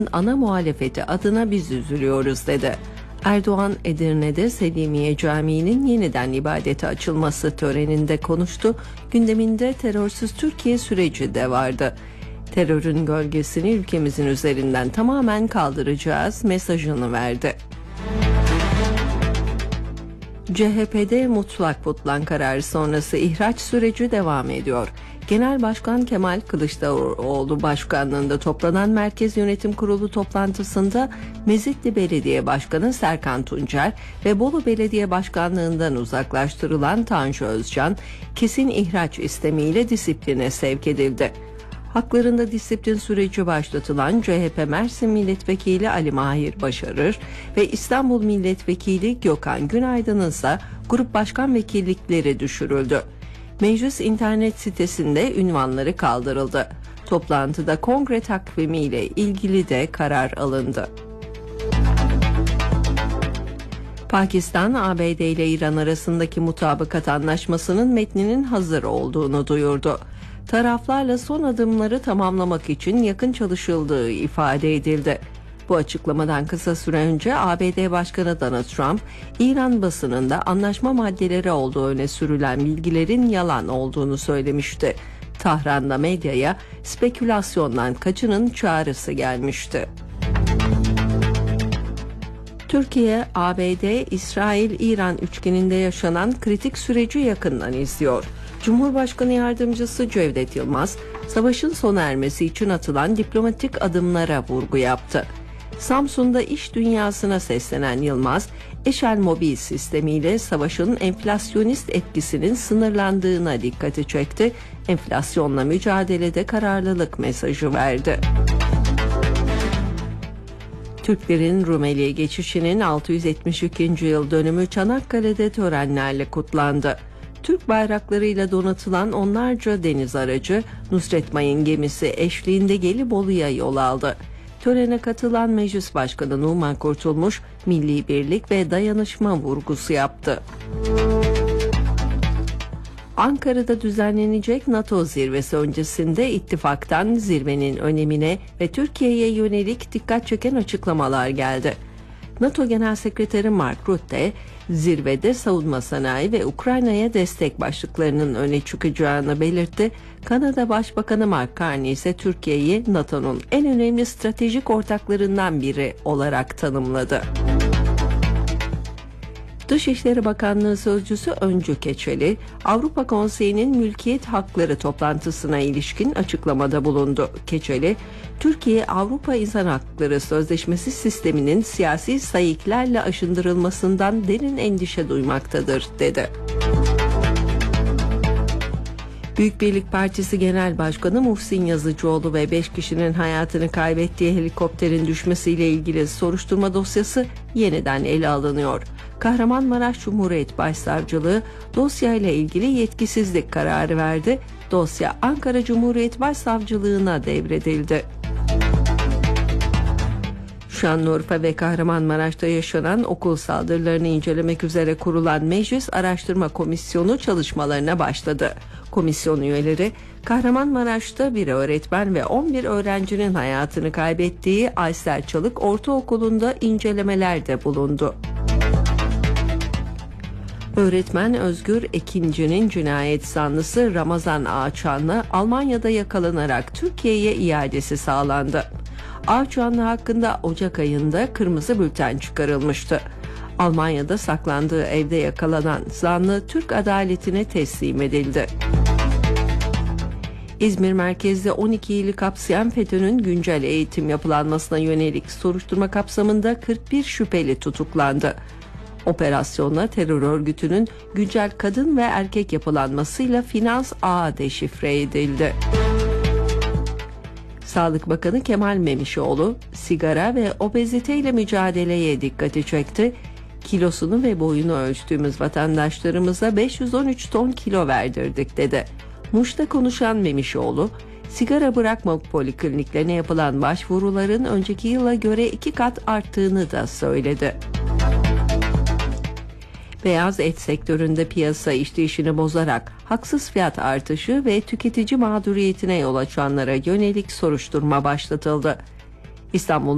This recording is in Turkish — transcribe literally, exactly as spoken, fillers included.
ana muhalefeti adına biz üzülüyoruz dedi. Erdoğan, Edirne'de Selimiye Camii'nin yeniden ibadete açılması töreninde konuştu. Gündeminde terörsüz Türkiye süreci de vardı. Terörün gölgesini ülkemizin üzerinden tamamen kaldıracağız mesajını verdi. C H P'de mutlak butlan kararı sonrası ihraç süreci devam ediyor. Genel Başkan Kemal Kılıçdaroğlu başkanlığında toplanan Merkez Yönetim Kurulu toplantısında Mezitli Belediye Başkanı Serkan Tuncer ve Bolu Belediye Başkanlığından uzaklaştırılan Tanju Özcan kesin ihraç istemiyle disipline sevk edildi. Haklarında disiplin süreci başlatılan C H P Mersin Milletvekili Ali Mahir Başarır ve İstanbul Milletvekili Gökhan Günaydın'ın ise grup başkan vekillikleri düşürüldü. Meclis internet sitesinde ünvanları kaldırıldı. Toplantıda kongre takvimiyle ilgili de karar alındı. Pakistan, A B D ile İran arasındaki mutabakat anlaşmasının metninin hazır olduğunu duyurdu. Taraflarla son adımları tamamlamak için yakın çalışıldığı ifade edildi. Bu açıklamadan kısa süre önce A B D Başkanı Donald Trump, İran basınında anlaşma maddeleri olduğu öne sürülen bilgilerin yalan olduğunu söylemişti. Tahran'da medyaya spekülasyondan kaçının çağrısı gelmişti. Türkiye, A B D, İsrail, İran üçgeninde yaşanan kritik süreci yakından izliyor. Cumhurbaşkanı Yardımcısı Cevdet Yılmaz, savaşın sona ermesi için atılan diplomatik adımlara vurgu yaptı. Samsun'da iş dünyasına seslenen Yılmaz, Eşel Mobil sistemiyle savaşın enflasyonist etkisinin sınırlandığına dikkati çekti, enflasyonla mücadelede kararlılık mesajı verdi. Türklerin Rumeli'ye geçişinin altı yüz yetmiş ikinci yıl dönümü Çanakkale'de törenlerle kutlandı. Türk bayraklarıyla donatılan onlarca deniz aracı Nusret Mayın gemisi eşliğinde Gelibolu'ya yol aldı. Törene katılan Meclis Başkanı Numan Kurtulmuş, milli birlik ve dayanışma vurgusu yaptı. Ankara'da düzenlenecek NATO zirvesi öncesinde ittifaktan zirvenin önemine ve Türkiye'ye yönelik dikkat çeken açıklamalar geldi. NATO Genel Sekreteri Mark Rutte, zirvede savunma sanayi ve Ukrayna'ya destek başlıklarının öne çıkacağını belirtti. Kanada Başbakanı Mark Carney ise Türkiye'yi NATO'nun en önemli stratejik ortaklarından biri olarak tanımladı. Dışişleri Bakanlığı Sözcüsü Öncü Keçeli, Avrupa Konseyi'nin mülkiyet hakları toplantısına ilişkin açıklamada bulundu. Keçeli, Türkiye Avrupa İnsan Hakları Sözleşmesi sisteminin siyasi sayıklarla aşındırılmasından derin endişe duymaktadır, dedi. Büyük Birlik Partisi Genel Başkanı Muhsin Yazıcıoğlu ve beş kişinin hayatını kaybettiği helikopterin düşmesiyle ilgili soruşturma dosyası yeniden ele alınıyor. Kahramanmaraş Cumhuriyet Başsavcılığı dosyayla ilgili yetkisizlik kararı verdi. Dosya Ankara Cumhuriyet Başsavcılığına devredildi. Şanlıurfa ve Kahramanmaraş'ta yaşanan okul saldırılarını incelemek üzere kurulan Meclis Araştırma Komisyonu çalışmalarına başladı. Komisyon üyeleri, Kahramanmaraş'ta bir öğretmen ve on bir öğrencinin hayatını kaybettiği Aysel Çalık Ortaokulu'nda incelemelerde bulundu. Öğretmen Özgür Ekinci'nin cinayet zanlısı Ramazan Ağaçanlı Almanya'da yakalanarak Türkiye'ye iadesi sağlandı. Ağaçanlı hakkında Ocak ayında kırmızı bülten çıkarılmıştı. Almanya'da saklandığı evde yakalanan zanlı Türk adaletine teslim edildi. İzmir merkezli on iki ili kapsayan FETÖ'nün güncel eğitim yapılanmasına yönelik soruşturma kapsamında kırk bir şüpheli tutuklandı. Operasyonla terör örgütünün güncel kadın ve erkek yapılanmasıyla finans ağı deşifre edildi. Sağlık Bakanı Kemal Memişoğlu, sigara ve obeziteyle mücadeleye dikkati çekti. Kilosunu ve boyunu ölçtüğümüz vatandaşlarımıza beş yüz on üç ton kilo verdirdik, dedi. Muş'ta konuşan Memişoğlu, sigara bırakma polikliniklerine yapılan başvuruların önceki yıla göre iki kat arttığını da söyledi. Beyaz et sektöründe piyasa işleyişini bozarak haksız fiyat artışı ve tüketici mağduriyetine yol açanlara yönelik soruşturma başlatıldı. İstanbul